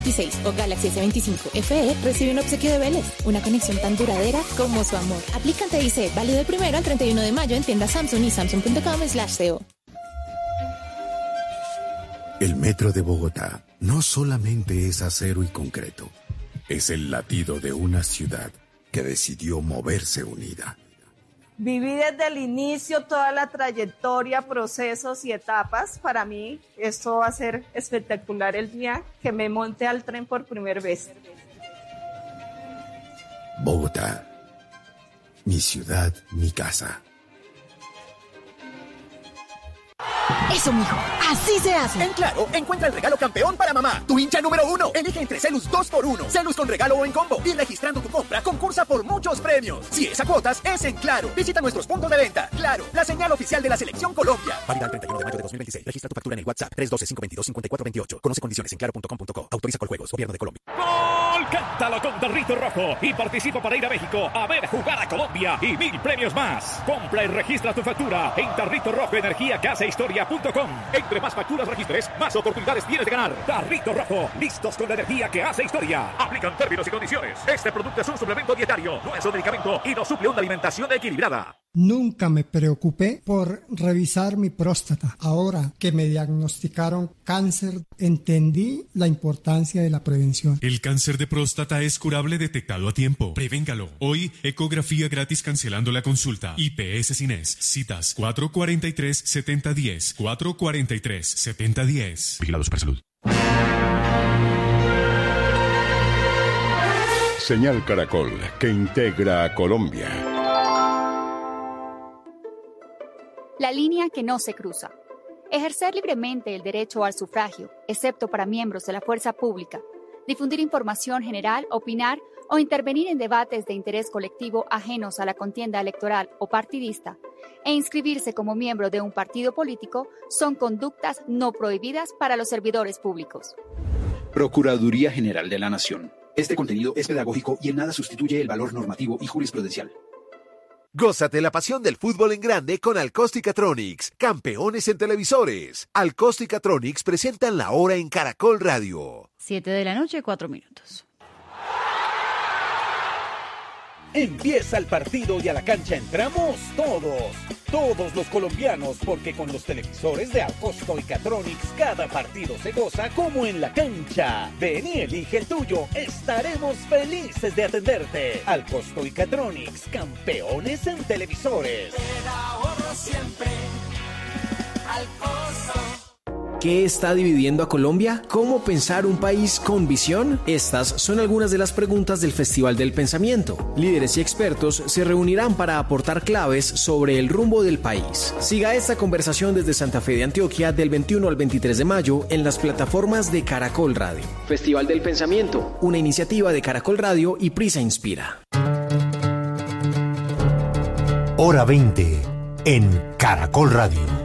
16 o Galaxy S25 FE recibe un obsequio de Vélez, una conexión tan duradera como su amor. Aplica ante TIC, válido el 1 al 31 de mayo en tiendas Samsung y samsung.com/co. El metro de Bogotá no solamente es acero y concreto, es el latido de una ciudad que decidió moverse unida. Viví desde el inicio toda la trayectoria, procesos y etapas. Para mí esto va a ser espectacular el día que me monte al tren por primera vez. Bogotá, mi ciudad, mi casa. Eso, mijo, así se hace. En Claro, encuentra el regalo campeón para mamá, tu hincha número 1. Elige entre Celus 2x1, Celus con regalo o en combo. Y registrando tu compra, concursa por muchos premios. Si es a cuotas, es en Claro. Visita nuestros puntos de venta. Claro, la señal oficial de la Selección Colombia. Válida el 31 de mayo de 2026. Registra tu factura en el WhatsApp 312-522-5428. Conoce condiciones en claro.com.co. Autoriza Coljuegos, Gobierno de Colombia. ¡Gol! Cántalo con Tarrito Rojo y participa para ir a México a ver jugar a Colombia y 1000 premios más. Compra y registra tu factura en Tarrito Rojo Energía Casa Historia.com. Entre más facturas registres, más oportunidades tienes de ganar. Tarrito Rojo, listos con la energía que hace historia. Aplican términos y condiciones. Este producto es un suplemento dietario, no es un medicamento y no suple una alimentación equilibrada. Nunca me preocupé por revisar mi próstata. Ahora que me diagnosticaron cáncer, entendí la importancia de la prevención. El cáncer de próstata es curable detectado a tiempo. Prevéngalo. Hoy, ecografía gratis cancelando la consulta. IPS Cines. Citas 443-7010. 443-7010. Vigilado Supersalud. Señal Caracol, que integra a Colombia. La línea que no se cruza. Ejercer libremente el derecho al sufragio, excepto para miembros de la fuerza pública. Difundir información general, opinar o intervenir en debates de interés colectivo ajenos a la contienda electoral o partidista, e inscribirse como miembro de un partido político son conductas no prohibidas para los servidores públicos. Procuraduría General de la Nación. Este contenido es pedagógico y en nada sustituye el valor normativo y jurisprudencial. Gózate la pasión del fútbol en grande con Alcóstica-Tronics, campeones en televisores. Alcóstica-Tronics presentan la hora en Caracol Radio. 7:04 p.m. Empieza el partido y a la cancha entramos todos los colombianos, porque con los televisores de Alcóstica cada partido se goza como en la cancha. Ven y elige el tuyo, estaremos felices de atenderte. Alcóstica, campeones en televisores. Te da ahorro siempre, Alcosto. ¿Qué está dividiendo a Colombia? ¿Cómo pensar un país con visión? Estas son algunas de las preguntas del Festival del Pensamiento. Líderes y expertos se reunirán para aportar claves sobre el rumbo del país. Siga esta conversación desde Santa Fe de Antioquia del 21 al 23 de mayo en las plataformas de Caracol Radio. Festival del Pensamiento, una iniciativa de Caracol Radio y Prisa Inspira. Hora 20 en Caracol Radio.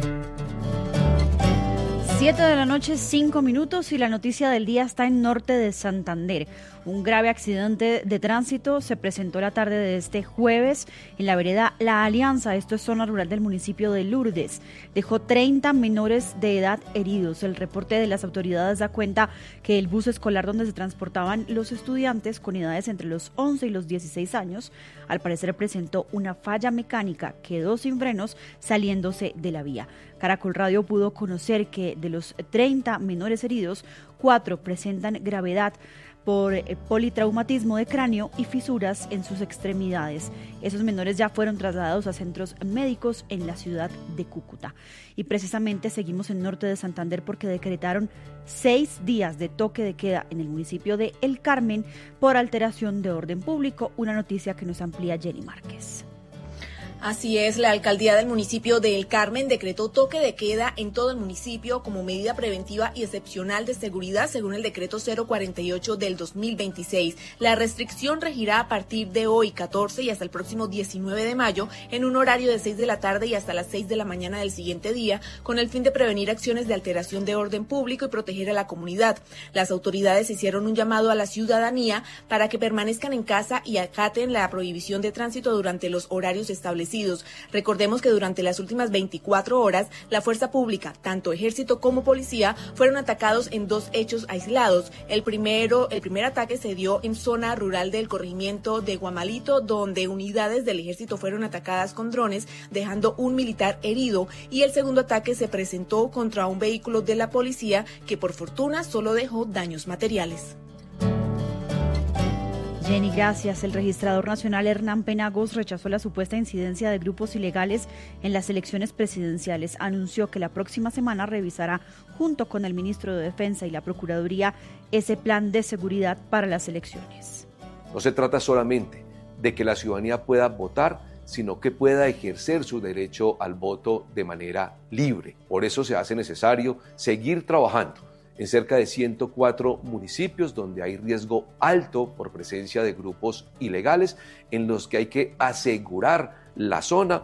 7:05 p.m. y la noticia del día está en norte de Santander. Un grave accidente de tránsito se presentó la tarde de este jueves en la vereda La Alianza, esto es zona rural del municipio de Lourdes. Dejó 30 menores de edad heridos. El reporte de las autoridades da cuenta que el bus escolar donde se transportaban los estudiantes con edades entre los 11 y los 16 años, al parecer presentó una falla mecánica, quedó sin frenos saliéndose de la vía. Caracol Radio pudo conocer que de los 30 menores heridos, 4 presentan gravedad por politraumatismo de cráneo y fisuras en sus extremidades. Esos menores ya fueron trasladados a centros médicos en la ciudad de Cúcuta. Y precisamente seguimos en norte de Santander porque decretaron 6 días de toque de queda en el municipio de El Carmen por alteración de orden público, una noticia que nos amplía Jenny Márquez. Así es, la alcaldía del municipio de El Carmen decretó toque de queda en todo el municipio como medida preventiva y excepcional de seguridad según el decreto 048 del 2026. La restricción regirá a partir de hoy 14 y hasta el próximo 19 de mayo en un horario de 6 de la tarde y hasta las 6 de la mañana del siguiente día con el fin de prevenir acciones de alteración de orden público y proteger a la comunidad. Las autoridades hicieron un llamado a la ciudadanía para que permanezcan en casa y acaten la prohibición de tránsito durante los horarios establecidos desaparecidos. Recordemos que durante las últimas 24 horas, la fuerza pública, tanto ejército como policía, fueron atacados en 2 hechos aislados. El primer ataque se dio en zona rural del corregimiento de Guamalito, donde unidades del ejército fueron atacadas con drones, dejando un militar herido, y el segundo ataque se presentó contra un vehículo de la policía que por fortuna solo dejó daños materiales. Jenny, gracias. El registrador nacional Hernán Penagos rechazó la supuesta incidencia de grupos ilegales en las elecciones presidenciales. Anunció que la próxima semana revisará, junto con el ministro de Defensa y la Procuraduría, ese plan de seguridad para las elecciones. No se trata solamente de que la ciudadanía pueda votar, sino que pueda ejercer su derecho al voto de manera libre. Por eso se hace necesario seguir trabajando en cerca de 104 municipios donde hay riesgo alto por presencia de grupos ilegales, en los que hay que asegurar la zona.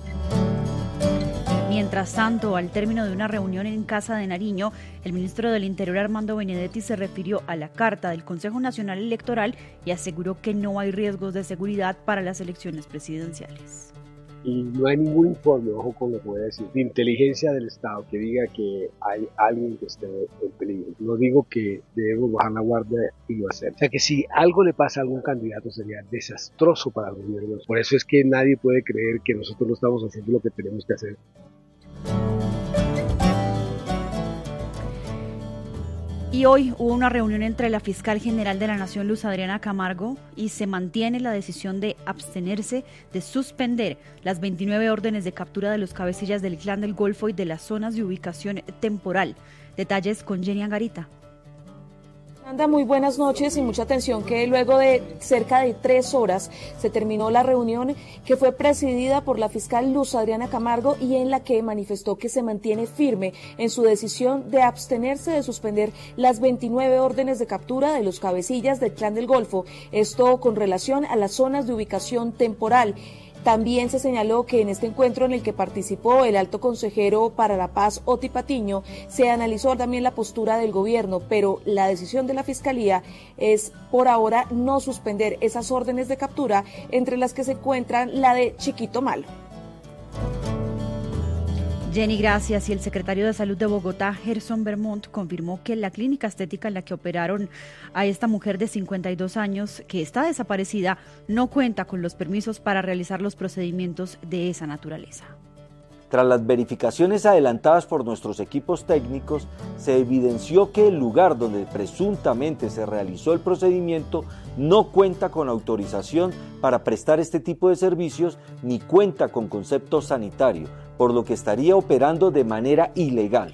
Mientras tanto, al término de una reunión en Casa de Nariño, el ministro del Interior, Armando Benedetti, se refirió a la carta del Consejo Nacional Electoral y aseguró que no hay riesgos de seguridad para las elecciones presidenciales. Y no hay ningún informe, ojo con lo que voy a decir, de inteligencia del Estado que diga que hay alguien que esté en peligro. No digo que debemos bajar la guardia y lo hacer. O sea que si algo le pasa a algún candidato sería desastroso para el gobierno. Por eso es que nadie puede creer que nosotros no estamos haciendo lo que tenemos que hacer. Y hoy hubo una reunión entre la fiscal general de la Nación, Luz Adriana Camargo, y se mantiene la decisión de abstenerse de suspender las 29 órdenes de captura de los cabecillas del Clan del Golfo y de las zonas de ubicación temporal. Detalles con Jenny Angarita. Muy buenas noches y mucha atención que luego de cerca de 3 horas se terminó la reunión que fue presidida por la fiscal Luz Adriana Camargo y en la que manifestó que se mantiene firme en su decisión de abstenerse de suspender las 29 órdenes de captura de los cabecillas del Clan del Golfo, esto con relación a las zonas de ubicación temporal. También se señaló que en este encuentro en el que participó el alto consejero para la paz, Oti Patiño, se analizó también la postura del gobierno, pero la decisión de la Fiscalía es por ahora no suspender esas órdenes de captura, entre las que se encuentran la de Chiquito Malo. Jenny, gracias. Y el secretario de Salud de Bogotá, Gerson Vermont, confirmó que la clínica estética en la que operaron a esta mujer de 52 años, que está desaparecida, no cuenta con los permisos para realizar los procedimientos de esa naturaleza. Tras las verificaciones adelantadas por nuestros equipos técnicos, se evidenció que el lugar donde presuntamente se realizó el procedimiento no cuenta con autorización para prestar este tipo de servicios ni cuenta con concepto sanitario, por lo que estaría operando de manera ilegal.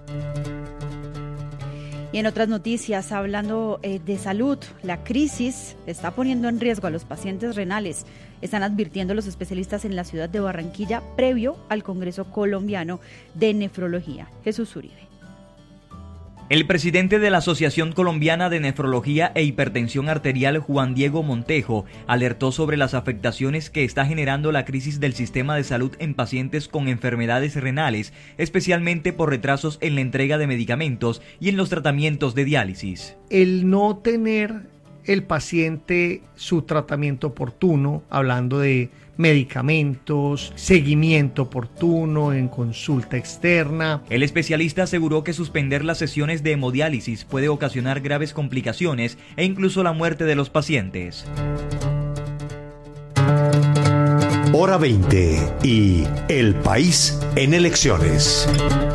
Y en otras noticias, hablando de salud, la crisis está poniendo en riesgo a los pacientes renales. Están advirtiendo los especialistas en la ciudad de Barranquilla previo al Congreso Colombiano de Nefrología. Jesús Uribe. El presidente de la Asociación Colombiana de Nefrología e Hipertensión Arterial, Juan Diego Montejo, alertó sobre las afectaciones que está generando la crisis del sistema de salud en pacientes con enfermedades renales, especialmente por retrasos en la entrega de medicamentos y en los tratamientos de diálisis. El no tener el paciente su tratamiento oportuno, hablando de medicamentos, seguimiento oportuno en consulta externa. El especialista aseguró que suspender las sesiones de hemodiálisis puede ocasionar graves complicaciones e incluso la muerte de los pacientes. Hora 20 y el país en elecciones.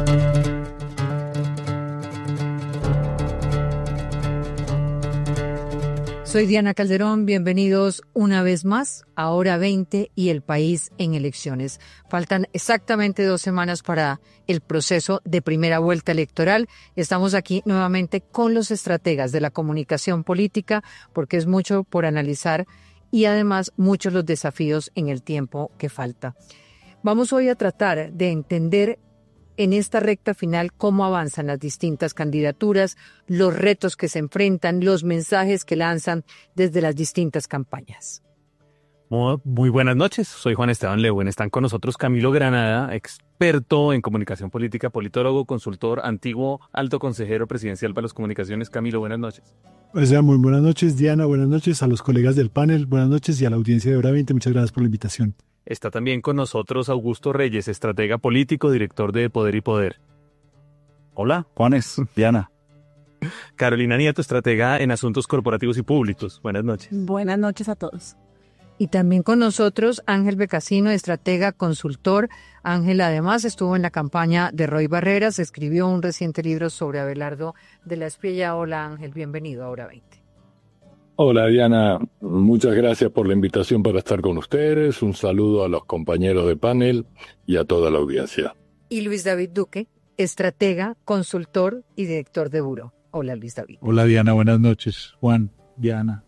Soy Diana Calderón, bienvenidos una vez más a Hora 20 y el país en elecciones. Faltan exactamente 2 semanas para el proceso de primera vuelta electoral. Estamos aquí nuevamente con los estrategas de la comunicación política porque es mucho por analizar y además muchos los desafíos en el tiempo que falta. Vamos hoy a tratar de entender en esta recta final cómo avanzan las distintas candidaturas, los retos que se enfrentan, los mensajes que lanzan desde las distintas campañas. Muy buenas noches, soy Juan Esteban Leuen. Están con nosotros Camilo Granada, experto en comunicación política, politólogo, consultor, antiguo alto consejero presidencial para las comunicaciones. Camilo, buenas noches. Muy buenas noches, Diana, buenas noches a los colegas del panel, buenas noches y a la audiencia de Hora 20, muchas gracias por la invitación. Está también con nosotros Augusto Reyes, estratega político, director de Poder y Poder. Hola, Juanes, Diana. Carolina Nieto, estratega en asuntos corporativos y públicos. Buenas noches. Buenas noches a todos. Y también con nosotros Ángel Becasino, estratega, consultor. Ángel además estuvo en la campaña de Roy Barreras, escribió un reciente libro sobre Abelardo de la Espriella. Hola Ángel, bienvenido a Hora 20. Hola Diana, muchas gracias por la invitación para estar con ustedes. Un saludo a los compañeros de panel y a toda la audiencia. Y Luis David Duque, estratega, consultor y director de Buró. Hola Luis David. Hola Diana, buenas noches. Juan, Diana,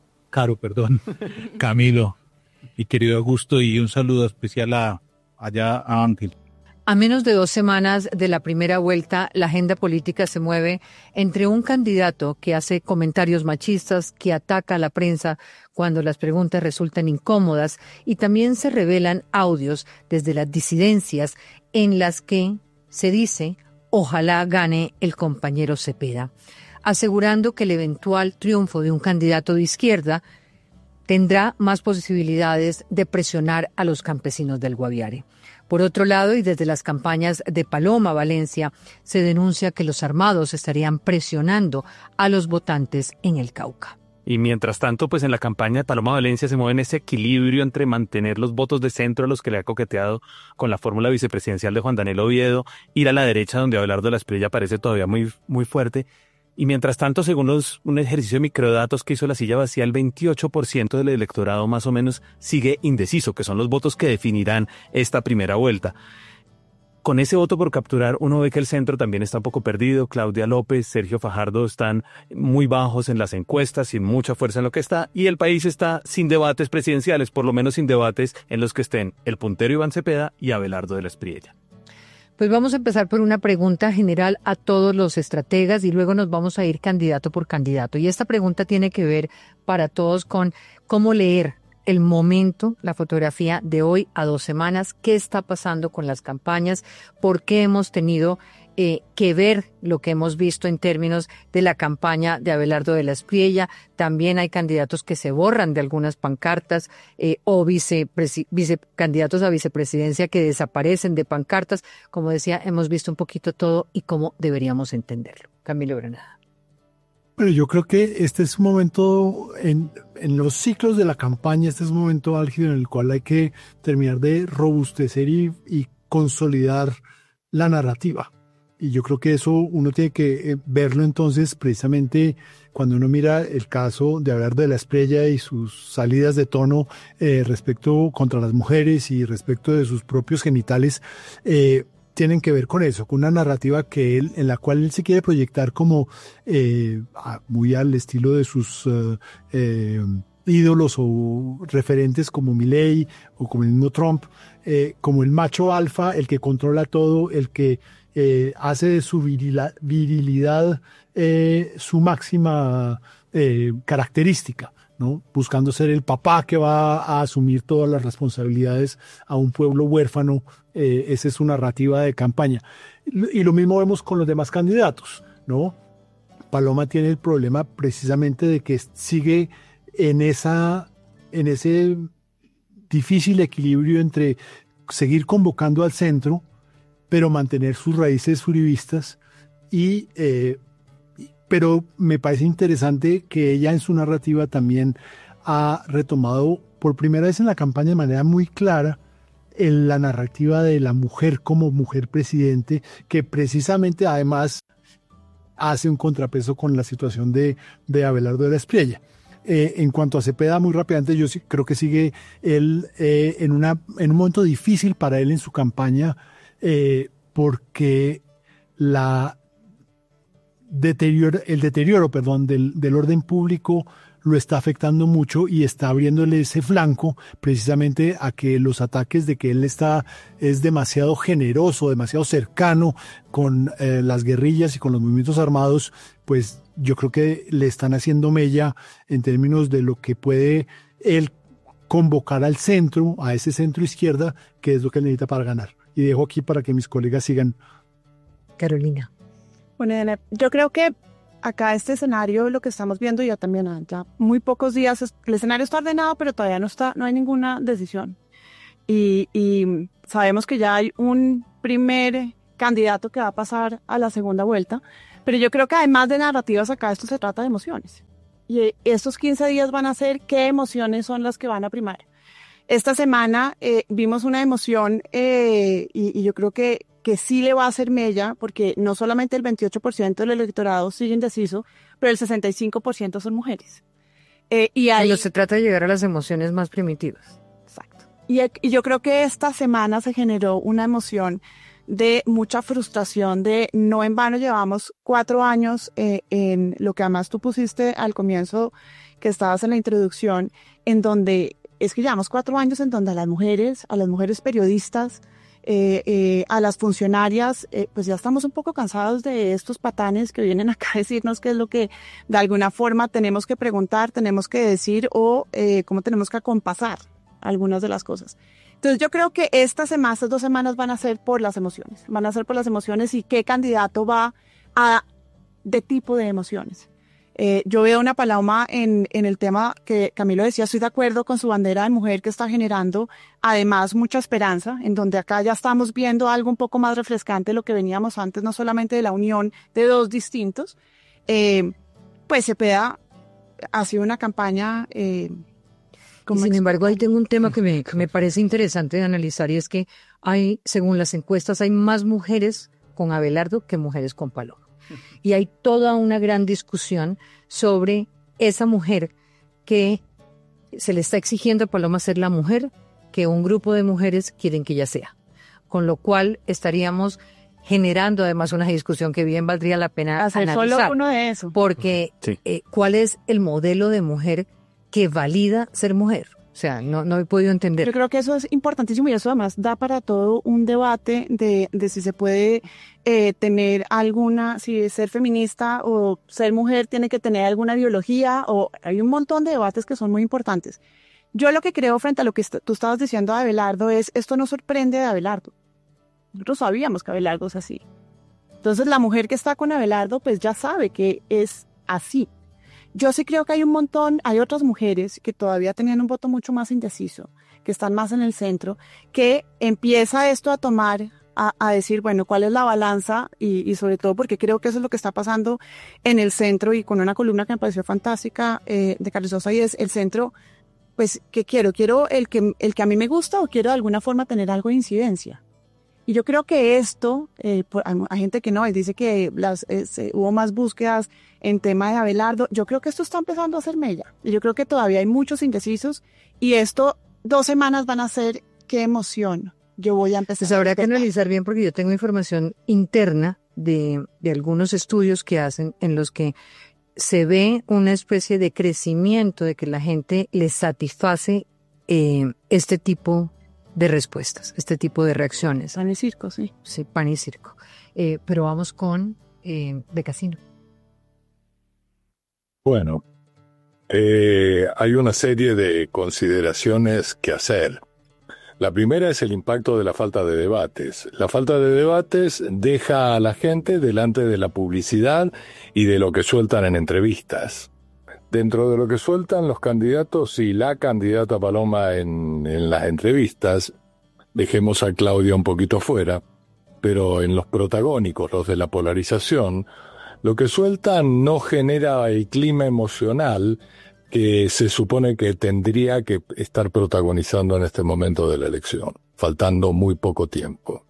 Camilo, mi querido Augusto, y un saludo especial a Ángel. A menos de 2 semanas de la primera vuelta, la agenda política se mueve entre un candidato que hace comentarios machistas, que ataca a la prensa cuando las preguntas resultan incómodas, y también se revelan audios desde las disidencias en las que se dice ojalá gane el compañero Cepeda, asegurando que el eventual triunfo de un candidato de izquierda tendrá más posibilidades de presionar a los campesinos del Guaviare. Por otro lado, y desde las campañas de Paloma Valencia, se denuncia que los armados estarían presionando a los votantes en el Cauca. Y mientras tanto, pues en la campaña de Paloma Valencia se mueve en ese equilibrio entre mantener los votos de centro a los que le ha coqueteado con la fórmula vicepresidencial de Juan Daniel Oviedo, ir a la derecha donde Abelardo de la Espriella parece todavía muy, muy fuerte. Y mientras tanto, según un ejercicio de microdatos que hizo La Silla Vacía, el 28% del electorado más o menos sigue indeciso, que son los votos que definirán esta primera vuelta. Con ese voto por capturar, uno ve que el centro también está un poco perdido. Claudia López, Sergio Fajardo están muy bajos en las encuestas, sin mucha fuerza en lo que está, y el país está sin debates presidenciales, por lo menos sin debates en los que estén el puntero Iván Cepeda y Abelardo de la Espriella. Pues vamos a empezar por una pregunta general a todos los estrategas y luego nos vamos a ir candidato por candidato. Y esta pregunta tiene que ver para todos con cómo leer el momento, la fotografía de hoy a 2 semanas, qué está pasando con las campañas, por qué hemos tenido que ver lo que hemos visto en términos de la campaña de Abelardo de la Espriella. También hay candidatos que se borran de algunas pancartas o candidatos a vicepresidencia que desaparecen de pancartas. Como decía, hemos visto un poquito todo y cómo deberíamos entenderlo. Camilo Granada. Bueno, yo creo que este es un momento en los ciclos de la campaña, este es un momento álgido en el cual hay que terminar de robustecer y consolidar la narrativa. Y yo creo que eso uno tiene que verlo entonces precisamente cuando uno mira el caso de Abelardo de la Espriella y sus salidas de tono respecto contra las mujeres y respecto de sus propios genitales, tienen que ver con eso, con una narrativa en la cual él se quiere proyectar como muy al estilo de sus ídolos o referentes como Milei o como el mismo Trump, como el macho alfa, el que controla todo, el que hace de su virilidad su máxima característica, ¿no? Buscando ser el papá que va a asumir todas las responsabilidades a un pueblo huérfano. Esa es su narrativa de campaña. Y lo mismo vemos con los demás candidatos, ¿no? Paloma tiene el problema precisamente de que sigue en ese difícil equilibrio entre seguir convocando al centro, pero mantener sus raíces uribistas, pero me parece interesante que ella en su narrativa también ha retomado por primera vez en la campaña de manera muy clara la narrativa de la mujer como mujer presidente, que precisamente además hace un contrapeso con la situación de Abelardo de la Espriella. En cuanto a Cepeda, muy rápidamente, yo sí creo que sigue él en un momento difícil para él en su campaña, porque el deterioro del orden público lo está afectando mucho y está abriéndole ese flanco precisamente a que los ataques de que él es demasiado generoso, demasiado cercano con las guerrillas y con los movimientos armados, pues yo creo que le están haciendo mella en términos de lo que puede él convocar al centro, a ese centro izquierda, que es lo que él necesita para ganar. Y dejo aquí para que mis colegas sigan. Carolina. Bueno, Diana, yo creo que acá este escenario, lo que estamos viendo ya también, ya muy pocos días, el escenario está ordenado, pero todavía no hay ninguna decisión. y sabemos que ya hay un primer candidato que va a pasar a la segunda vuelta, pero yo creo que además de narrativas acá esto se trata de emociones. Y estos 15 días van a ser qué emociones son las que van a primar. Esta semana vimos una emoción y yo creo que sí le va a hacer mella, porque no solamente el 28% del electorado sigue indeciso, pero el 65% son mujeres. Y ahí se trata de llegar a las emociones más primitivas. Exacto. Y yo creo que esta semana se generó una emoción de mucha frustración, de no en vano llevamos 4 años en lo que además tú pusiste al comienzo, que estabas en la introducción, en donde es que llevamos 4 años en donde a las mujeres periodistas, a las funcionarias, pues ya estamos un poco cansados de estos patanes que vienen acá a decirnos qué es lo que de alguna forma tenemos que preguntar, tenemos que decir o cómo tenemos que acompasar algunas de las cosas. Entonces yo creo que estas 2 semanas van a ser por las emociones, y qué candidato va de tipo de emociones. Yo veo una Paloma en el tema que Camilo decía, estoy de acuerdo con su bandera de mujer que está generando además mucha esperanza, en donde acá ya estamos viendo algo un poco más refrescante de lo que veníamos antes, no solamente de la unión de 2 distintos. Pues Cepeda ha sido una campaña... Sin embargo, ahí tengo un tema que me parece interesante de analizar, y es que según las encuestas, hay más mujeres con Abelardo que mujeres con Paloma. Y hay toda una gran discusión sobre esa mujer que se le está exigiendo a Paloma ser la mujer que un grupo de mujeres quieren que ella sea. Con lo cual estaríamos generando además una discusión que bien valdría la pena hacer analizar. Solo uno de eso. Porque ¿cuál es el modelo de mujer que valida ser mujer? O sea, no he podido entender. Yo creo que eso es importantísimo y eso además da para todo un debate de si se puede tener si ser feminista o ser mujer tiene que tener alguna ideología, o hay un montón de debates que son muy importantes. Yo lo que creo frente a lo que tú estabas diciendo de Abelardo es, esto no sorprende de Abelardo. Nosotros sabíamos que Abelardo es así. Entonces la mujer que está con Abelardo pues ya sabe que es así. Yo sí creo que hay otras mujeres que todavía tenían un voto mucho más indeciso, que están más en el centro, que empieza esto a tomar, a decir, bueno, ¿cuál es la balanza? Y sobre todo porque creo que eso es lo que está pasando en el centro, y con una columna que me pareció fantástica de Carlos Sosa, y es el centro, pues, ¿qué quiero? ¿Quiero el que a mí me gusta, o quiero de alguna forma tener algo de incidencia? Y yo creo que esto, hay gente que no, y dice que hubo más búsquedas en tema de Abelardo. Yo creo que esto está empezando a hacer mella. Y yo creo que todavía hay muchos indecisos, y esto 2 semanas van a ser qué emoción. Yo voy a empezar. Pues habrá que analizar bien, porque yo tengo información interna de algunos estudios que hacen en los que se ve una especie de crecimiento de que la gente les satisface este tipo de respuestas, este tipo de reacciones. Pan y circo, sí. Sí, pan y circo. Pero vamos con De Casino. Bueno, hay una serie de consideraciones que hacer. La primera es el impacto de la falta de debates. La falta de debates deja a la gente delante de la publicidad y de lo que sueltan en entrevistas. Dentro de lo que sueltan los candidatos y la candidata Paloma en las entrevistas, dejemos a Claudia un poquito fuera, pero en los protagónicos, los de la polarización, lo que sueltan no genera el clima emocional que se supone que tendría que estar protagonizando en este momento de la elección, faltando muy poco tiempo.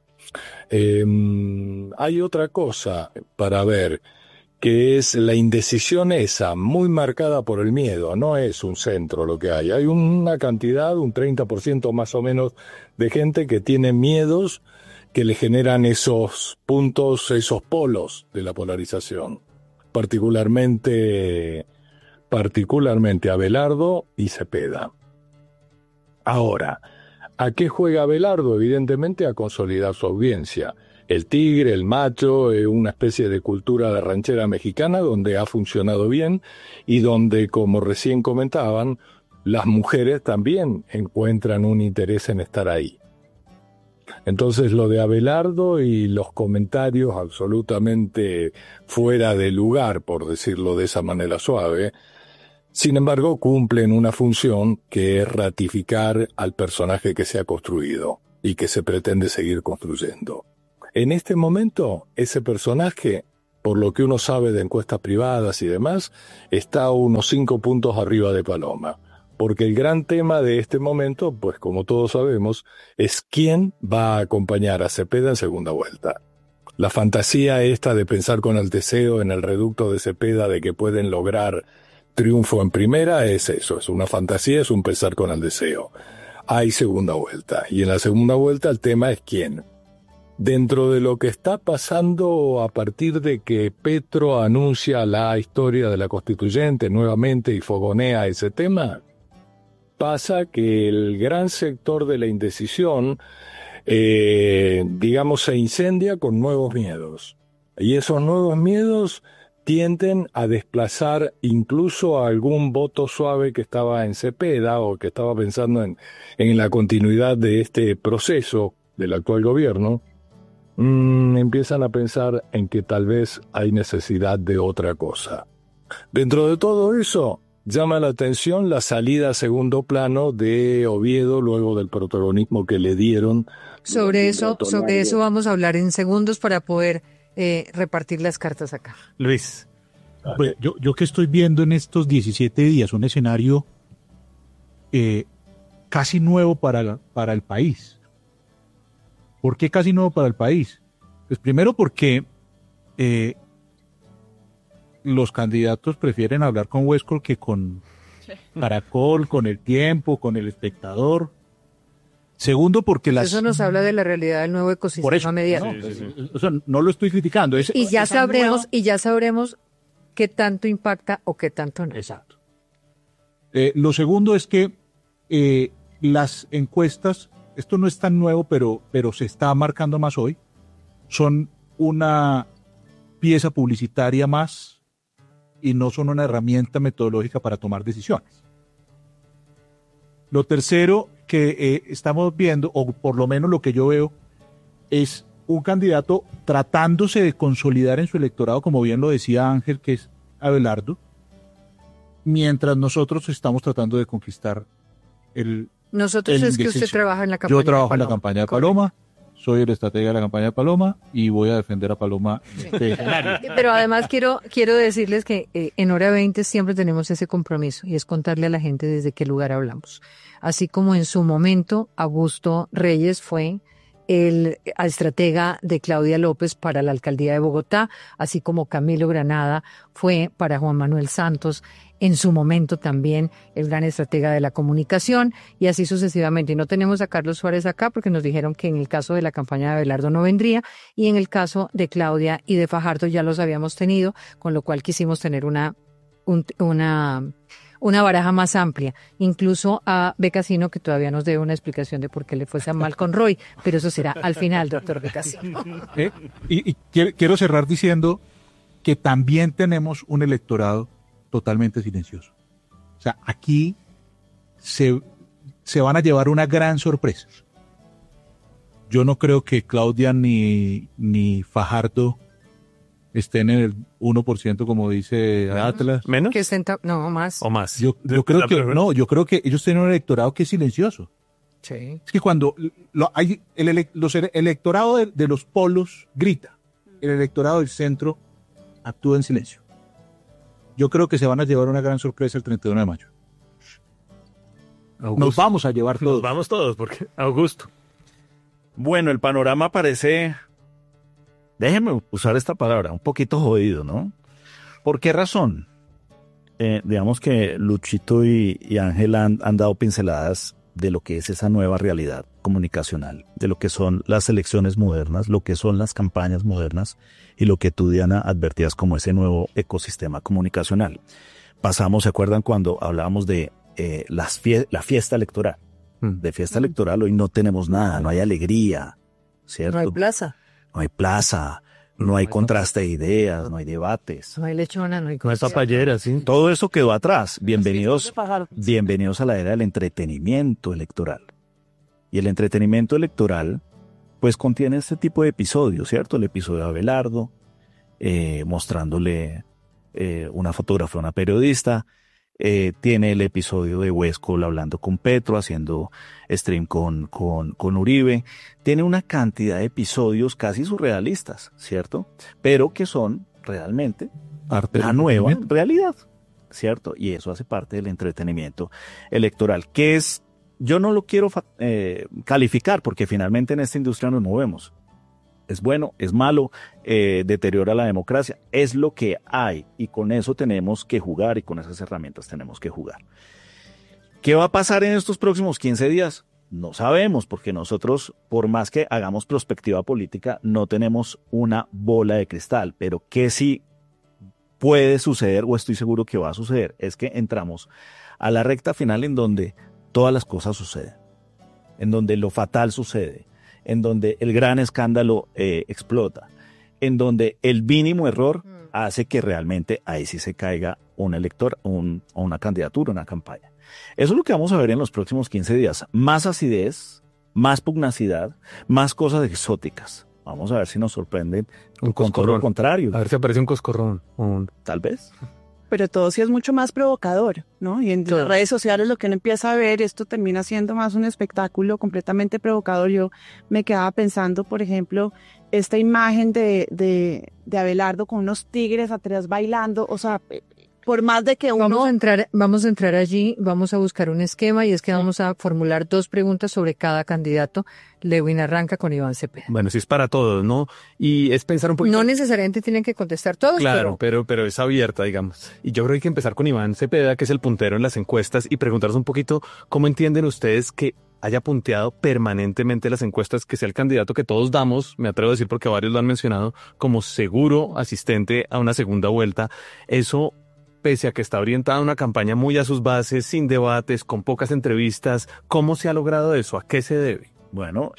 Hay otra cosa para ver, que es la indecisión esa, muy marcada por el miedo. No es un centro lo que hay. Hay una cantidad, un 30% más o menos, de gente que tiene miedos que le generan esos puntos, esos polos de la polarización. Particularmente Abelardo y Cepeda. Ahora, ¿a qué juega Abelardo? Evidentemente a consolidar su audiencia. El tigre, el macho, una especie de cultura de ranchera mexicana donde ha funcionado bien y donde, como recién comentaban, las mujeres también encuentran un interés en estar ahí. Entonces lo de Abelardo y los comentarios absolutamente fuera de lugar, por decirlo de esa manera suave, Sin embargo, cumplen una función que es ratificar al personaje que se ha construido y que se pretende seguir construyendo. En este momento, ese personaje, por lo que uno sabe de encuestas privadas y demás, está a unos 5 puntos arriba de Paloma. Porque el gran tema de este momento, pues como todos sabemos, es quién va a acompañar a Cepeda en segunda vuelta. La fantasía esta de pensar con el deseo en el reducto de Cepeda de que pueden lograr triunfo en primera es eso, es una fantasía, es un pensar con el deseo. Hay segunda vuelta, y en la segunda vuelta el tema es quién. Dentro de lo que está pasando a partir de que Petro anuncia la historia de la constituyente nuevamente y fogonea ese tema, pasa que el gran sector de la indecisión, digamos, se incendia con nuevos miedos. Y esos nuevos miedos tienden a desplazar incluso a algún voto suave que estaba en Cepeda o que estaba pensando en la continuidad de este proceso del actual gobierno. Empiezan a pensar en que tal vez hay necesidad de otra cosa. Dentro de todo eso, llama la atención la salida a segundo plano de Oviedo luego del protagonismo que le dieron. Sobre eso vamos a hablar en segundos para poder repartir las cartas acá. Luis. Bueno, yo que estoy viendo en estos 17 días un escenario casi nuevo para el país. ¿Por qué casi nuevo para el país? Pues primero porque los candidatos prefieren hablar con Huescol que con Caracol, con El Tiempo, con El Espectador. Segundo, porque eso nos habla de la realidad del nuevo ecosistema mediático. No, o sea, no lo estoy criticando. Y ya sabremos qué tanto impacta o qué tanto no. Exacto. Lo segundo es que las encuestas, esto no es tan nuevo, pero se está marcando más hoy, son una pieza publicitaria más y no son una herramienta metodológica para tomar decisiones. Lo tercero que estamos viendo, o por lo menos lo que yo veo, es un candidato tratándose de consolidar en su electorado, como bien lo decía Ángel, que es Abelardo, mientras nosotros estamos tratando de conquistar Nosotros es que usted trabaja en la campaña. Yo trabajo en la campaña de Paloma, soy el estratega de la campaña de Paloma y voy a defender a Paloma en este escenario. Pero además quiero decirles que en Hora 20 siempre tenemos ese compromiso y es contarle a la gente desde qué lugar hablamos. Así como en su momento Augusto Reyes fue el estratega de Claudia López para la alcaldía de Bogotá, así como Camilo Granada fue para Juan Manuel Santos, en su momento también el gran estratega de la comunicación, y así sucesivamente. Y no tenemos a Carlos Suárez acá porque nos dijeron que en el caso de la campaña de Abelardo no vendría, y en el caso de Claudia y de Fajardo ya los habíamos tenido, con lo cual quisimos tener una baraja más amplia, incluso a Becasino, que todavía nos debe una explicación de por qué le fue tan mal con Roy, pero eso será al final, doctor Becasino. Y quiero cerrar diciendo que también tenemos un electorado totalmente silencioso. O sea, aquí se van a llevar una gran sorpresa. Yo no creo que Claudia ni Fajardo estén en el 1%, como dice Atlas. ¿Menos? Que no, más. ¿O más? Yo creo que ellos tienen un electorado que es silencioso. Sí. Es que cuando el electorado de los polos grita, el electorado del centro actúa en silencio. Yo creo que se van a llevar una gran sorpresa el 31 de mayo. Augusto. Nos vamos a llevar todos. Nos vamos todos, porque Augusto. Bueno, el panorama parece, déjeme usar esta palabra, un poquito jodido, ¿no? ¿Por qué razón? Digamos que Luchito y Ángel han dado pinceladas de lo que es esa nueva realidad comunicacional, de lo que son las elecciones modernas, lo que son las campañas modernas y lo que tú, Diana, advertías como ese nuevo ecosistema comunicacional. Pasamos, ¿se acuerdan cuando hablábamos de la fiesta electoral? De fiesta electoral hoy no tenemos nada, no hay alegría, ¿cierto? No hay plaza. No hay plaza, no hay contraste de ideas, no hay debates. No hay lechona, no hay papayera, sí. Todo eso quedó atrás. Bienvenidos a la era del entretenimiento electoral. Y el entretenimiento electoral, pues contiene este tipo de episodios, ¿cierto? El episodio de Abelardo, mostrándole una fotógrafa a una periodista, tiene el episodio de Huescol hablando con Petro, haciendo stream con Uribe. Tiene una cantidad de episodios casi surrealistas, ¿cierto? Pero que son realmente la nueva realidad, ¿cierto? Y eso hace parte del entretenimiento electoral, que es, yo no lo quiero calificar, porque finalmente en esta industria nos movemos. Es bueno, es malo, deteriora la democracia, es lo que hay y con eso tenemos que jugar y con esas herramientas tenemos que jugar. ¿Qué va a pasar en estos próximos 15 días? No sabemos, porque nosotros, por más que hagamos prospectiva política, no tenemos una bola de cristal, pero que sí puede suceder, o estoy seguro que va a suceder, es que entramos a la recta final en donde todas las cosas suceden, en donde lo fatal sucede, en donde el gran escándalo explota, en donde el mínimo error hace que realmente ahí sí se caiga un elector, una candidatura, una campaña. Eso es lo que vamos a ver en los próximos 15 días. Más acidez, más pugnacidad, más cosas exóticas. Vamos a ver si nos sorprenden con todo lo contrario. A ver si aparece un coscorrón. Tal vez. Pero todo sí es mucho más provocador, ¿no? Y en las redes sociales lo que uno empieza a ver, esto termina siendo más un espectáculo completamente provocador. Yo me quedaba pensando, por ejemplo, esta imagen de Abelardo con unos tigres atrás bailando, o sea, por más de que uno... Vamos a entrar allí, vamos a buscar un esquema y es que vamos a formular 2 preguntas sobre cada candidato. Lewin arranca con Iván Cepeda. Bueno, sí es para todos, ¿no? Y es pensar un poquito... No necesariamente tienen que contestar todos, claro, pero es abierta, digamos. Y yo creo que hay que empezar con Iván Cepeda, que es el puntero en las encuestas, y preguntarles un poquito cómo entienden ustedes que haya punteado permanentemente las encuestas, que sea el candidato que todos damos, me atrevo a decir porque varios lo han mencionado, como seguro asistente a una segunda vuelta. Eso, pese a que está orientada a una campaña muy a sus bases, sin debates, con pocas entrevistas, ¿cómo se ha logrado eso? ¿A qué se debe? Bueno,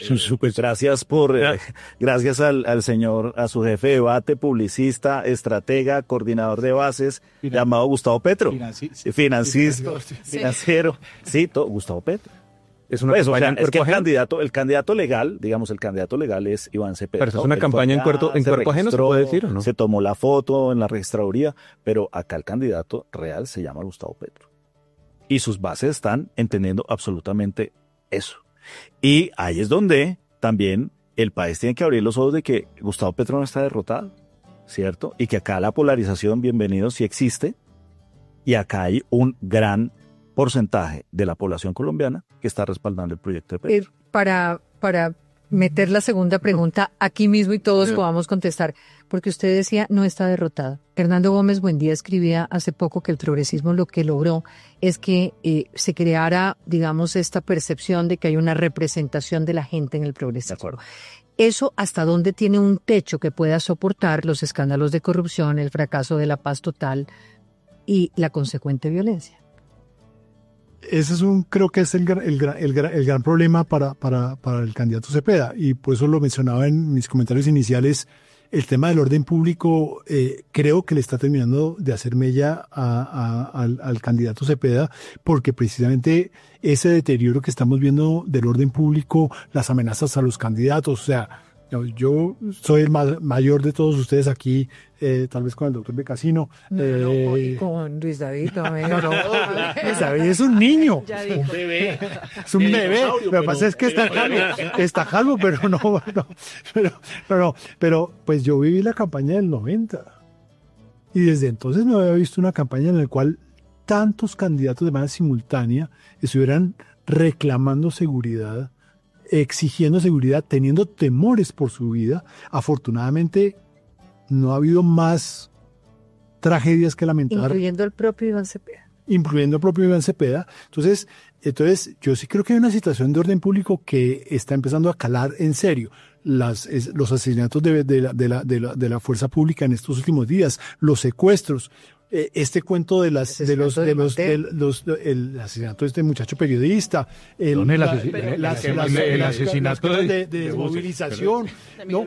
gracias al señor, a su jefe de debate, publicista, estratega, coordinador de bases, llamado Gustavo Petro. Financiero. Sí, Gustavo Petro. Es una campaña es que el candidato legal, digamos, el candidato legal es Iván Cepeda. Pero es una campaña en cuerpo ajeno, ¿se puede decir o no? Se tomó la foto en la registraduría, pero acá el candidato real se llama Gustavo Petro. Y sus bases están entendiendo absolutamente eso. Y ahí es donde también el país tiene que abrir los ojos de que Gustavo Petro no está derrotado, ¿cierto? Y que acá la polarización, bienvenido, sí existe. Y acá hay un gran porcentaje de la población colombiana que está respaldando el proyecto de Petro. Para meter la segunda pregunta aquí mismo y todos podamos contestar, porque usted decía no está derrotado. Hernando Gómez Buendía escribía hace poco que el progresismo lo que logró es que se creara, digamos, esta percepción de que hay una representación de la gente en el progresismo. De acuerdo. ¿Eso hasta dónde tiene un techo que pueda soportar los escándalos de corrupción, el fracaso de la paz total y la consecuente violencia? Ese es creo que es el gran problema para el candidato Cepeda, y por eso lo mencionaba en mis comentarios iniciales. El tema del orden público creo que le está terminando de hacer mella al candidato Cepeda, porque precisamente ese deterioro que estamos viendo del orden público, las amenazas a los candidatos, o sea, yo soy el mayor de todos ustedes aquí, tal vez con el doctor Becasino. Con Luis David. No, Luis David es un niño. Un bebé. Es un bebé. Lo que pasa es que está calvo, pero pues yo viví la campaña del 90. Y desde entonces no había visto una campaña en la cual tantos candidatos de manera simultánea estuvieran reclamando seguridad, exigiendo seguridad, teniendo temores por su vida. Afortunadamente no ha habido más tragedias que lamentar. Incluyendo el propio Iván Cepeda. Entonces yo sí creo que hay una situación de orden público que está empezando a calar en serio. Los asesinatos de la fuerza pública en estos últimos días, los secuestros, este cuento el asesinato de este muchacho periodista, el asesinato de desmovilización, ¿no?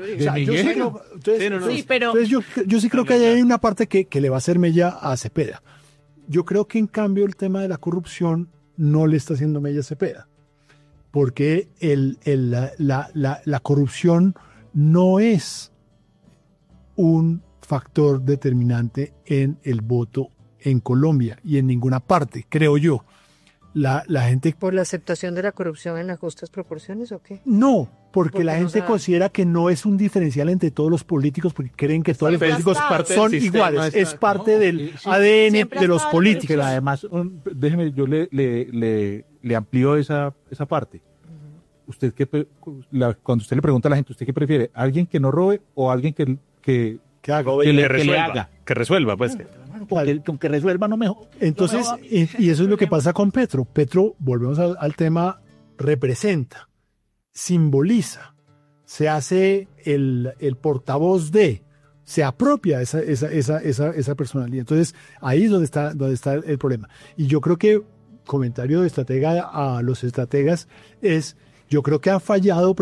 Yo sí creo que hay una parte que le va a hacer mella a Cepeda. Yo creo que en cambio el tema de la corrupción no le está haciendo mella a Cepeda, porque la corrupción no es un factor determinante en el voto en Colombia y en ninguna parte, creo yo. La gente... ¿Por la aceptación de la corrupción en las justas proporciones o qué? No, porque la gente considera que no es un diferencial entre todos los políticos, porque creen que todos los políticos son iguales. Es parte del ADN de los políticos. Pero además, déjeme, yo le amplío esa parte. Usted cuando usted le pregunta a la gente, ¿usted qué prefiere? ¿Alguien que no robe o alguien que resuelva, pues. Con que resuelva no mejor. Entonces, y eso es lo que pasa con Petro. Petro, volvemos al tema, representa, simboliza, se hace el portavoz se apropia esa personalidad. Entonces, ahí es donde está el problema. Y yo creo que, comentario de estratega a los estrategas, yo creo que han fallado